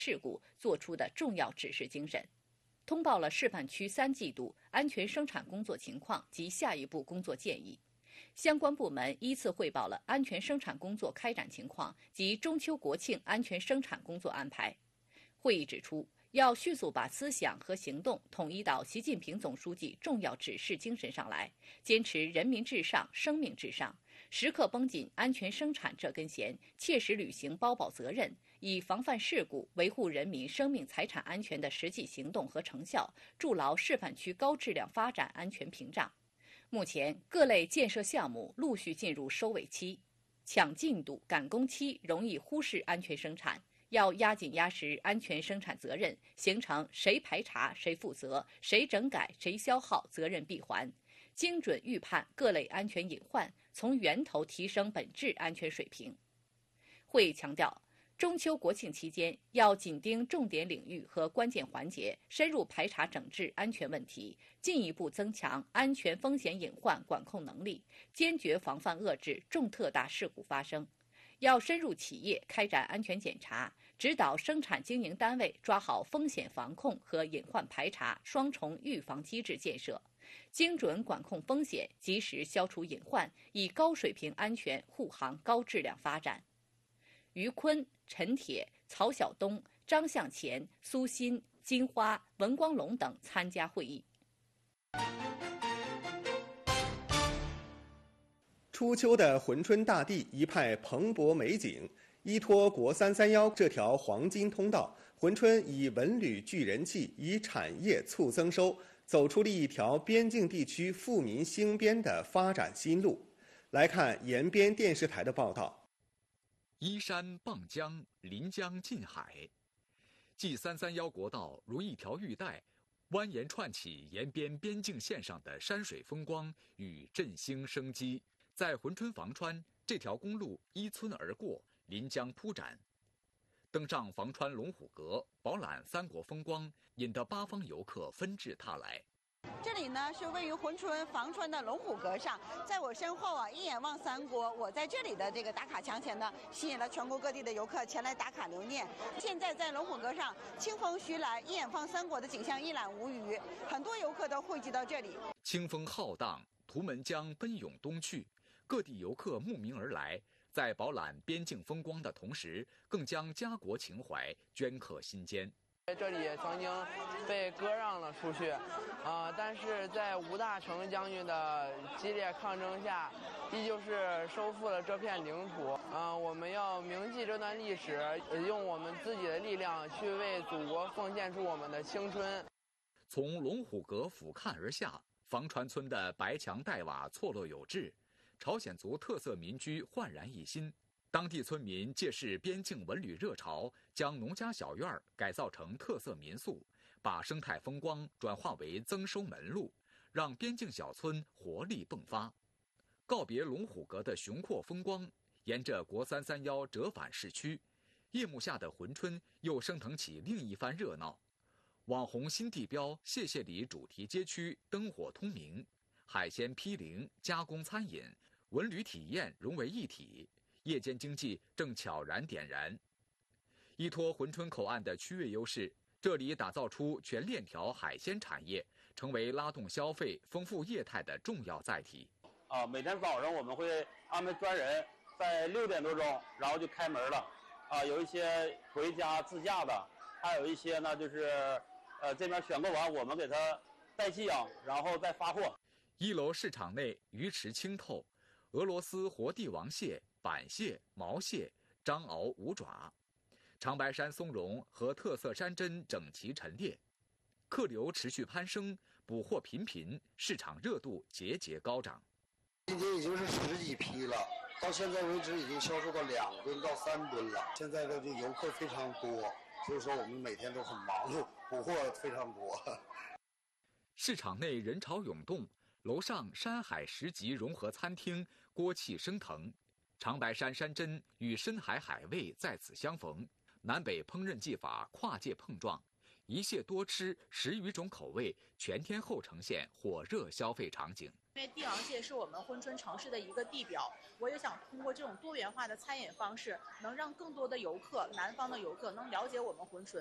事故作出的重要指示精神，通报了示范区3季度安全生产工作情况及下一步工作建议。相关部门依次汇报了安全生产工作开展情况及中秋国庆安全生产工作安排。会议指出，要迅速把思想和行动统一到习近平总书记重要指示精神上来，坚持人民至上、生命至上，时刻绷紧安全生产这根弦，切实履行包保责任，以防范事故、维护人民生命财产安全的实际行动和成效，筑牢示范区高质量发展安全屏障。目前，各类建设项目陆续进入收尾期，抢进度、赶工期容易忽视安全生产，要压紧压实安全生产责任，形成谁排查谁负责、谁整改谁消耗责任闭环，精准预判各类安全隐患，从源头提升本质安全水平。会议强调，中秋国庆期间要紧盯重点领域和关键环节，深入排查整治安全问题，进一步增强安全风险隐患管控能力，坚决防范遏制重特大事故发生。要深入企业开展安全检查，指导生产经营单位抓好风险防控和隐患排查双重预防机制建设，精准管控风险，及时消除隐患，以高水平安全护航高质量发展。于坤、陈铁、曹晓东、张向前、苏鑫、金花、文光龙等参加会议。 初秋的珲春大地一派蓬勃美景，依托国331这条黄金通道，珲春以文旅聚人气，以产业促增收，走出了一条边境地区富民兴边的发展新路。来看延边电视台的报道。 依山傍江，临江近海，G331国道如一条玉带，蜿蜒串起延边边境线上的山水风光与振兴生机。在珲春房川，这条公路依村而过，临江铺展。登上房川龙虎阁，饱览三国风光，引得八方游客纷至沓来。 这里呢是位于珲春房川的龙虎阁上，在我身后啊，一眼望三国。我在这里的这个打卡墙前呢，吸引了全国各地的游客前来打卡留念。现在在龙虎阁上，清风徐来，一眼望三国的景象一览无余，很多游客都汇聚到这里。 清风浩荡，图门江奔涌东去，各地游客慕名而来，在饱览边境风光的同时，更将家国情怀镌刻心间。 这里曾经被割让了出去，但是在吴大成将军的激烈抗争下，依旧是收复了这片领土。我们要铭记这段历史，用我们自己的力量去为祖国奉献出我们的青春。 从龙虎阁俯瞰而下，房川村的白墙黛瓦错落有致，朝鲜族特色民居焕然一新。当地村民借势边境文旅热潮，将农家小院改造成特色民宿，把生态风光转化为增收门路，让边境小村活力迸发。告别龙虎阁的雄阔风光，沿着国331折返市区，夜幕下的珲春又升腾起另一番热闹。网红新地标谢谢里主题街区灯火通明，海鲜批零、加工餐饮、文旅体验融为一体。夜间经济正悄然点燃。依托珲春口岸的区域优势，这里打造出全链条海鲜产业，成为拉动消费、丰富业态的重要载体。 每天早上我们会安排专人在6点多钟，然后就开门了。有一些回家自驾的，还有一些呢就是这边选购完，我们给他带寄养，然后再发货。 1楼市场内鱼池清透，俄罗斯活帝王蟹、板蟹、毛蟹、章鳌五爪，长白山松茸和特色山珍整齐陈列，客流持续攀升，补货频频，市场热度节节高涨。 今天已经是10几批了，到现在为止已经销售到2吨到3吨了。现在的这游客非常多，所以说我们每天都很忙碌，补货非常多。 市场内人潮涌动，楼上山海10级融合餐厅锅气升腾。长白山山珍与深海海味在此相逢，南北烹饪技法跨界碰撞， 一蟹多吃10余种口味，全天候呈现火热消费场景。 因为帝王蟹是我们珲春城市的一个地标，我也想通过这种多元化的餐饮方式，能让更多的游客，南方的游客能了解我们珲春。